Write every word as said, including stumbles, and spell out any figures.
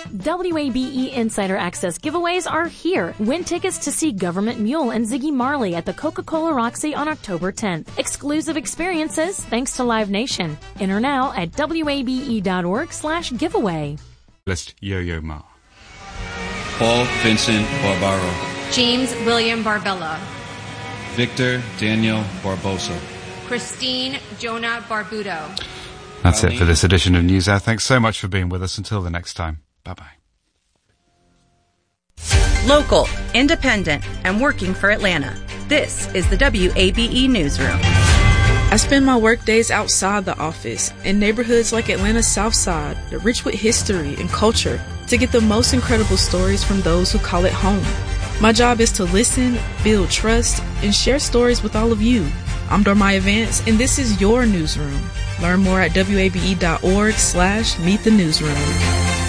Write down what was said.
W A B E Insider Access giveaways are here. Win tickets to see Government Mule and Ziggy Marley at the Coca-Cola Roxy on October tenth. Exclusive experiences thanks to Live Nation. Enter now at wabe.org slash giveaway. List Yo-Yo Ma. Paul Vincent Barbaro. James William Barbella. Victor Daniel Barbosa. Christine Jonah Barbudo. That's it for this edition of NewsHour. Thanks so much for being with us. Until the next time. Bye-bye. Local, independent, and working for Atlanta. This is the W A B E Newsroom. I spend my work days outside the office, in neighborhoods like Atlanta's South Side, rich with history and culture, to get the most incredible stories from those who call it home. My job is to listen, build trust, and share stories with all of you. I'm Dormaya Vance, and this is your newsroom. Learn more at wabe.org slash meet the newsroom.